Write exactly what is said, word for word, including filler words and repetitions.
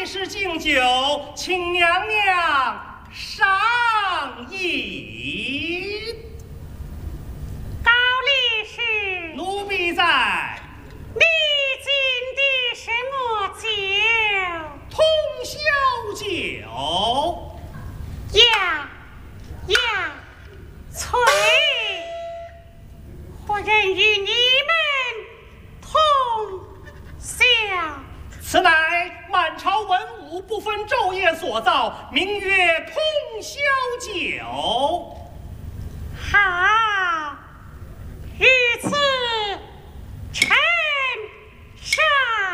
时敬酒，请娘娘上饮。 高力士， 奴婢在。 你敬的什么酒？ 通宵酒。 呀呀，翠，何人与你们同宵？ 此乃满朝文武不分昼夜所造，名曰通宵酒。 好，如此。